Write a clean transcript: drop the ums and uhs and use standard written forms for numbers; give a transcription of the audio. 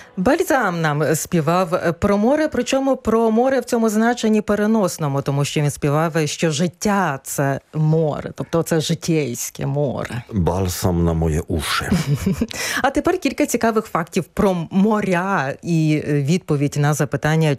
Бальзам нам співав про море, причому про море в цьому значенні переносному, тому що він співав, що життя – це море, тобто це житейське море. Бальзам на моє уші. А тепер кілька цікавих фактів про моря і відповідь на запитання,